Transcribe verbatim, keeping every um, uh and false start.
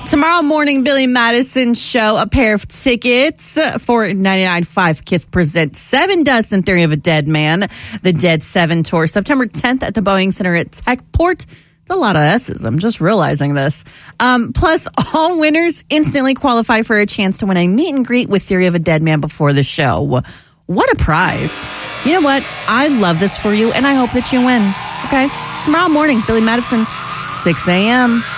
Tomorrow morning, Billy Madison show, a pair of tickets for ninety-nine point five KISS presents Seven Dust and Theory of a Dead Man, the Dead Seven Tour, September tenth at the Boeing Center at Techport. It's a lot of S's. I'm just realizing this. Um, plus, all winners instantly qualify for a chance to win a meet and greet with Theory of a Dead Man before the show. What a prize. You know what? I love this for you, and I hope that you win. Okay? Tomorrow morning, Billy Madison, six a.m.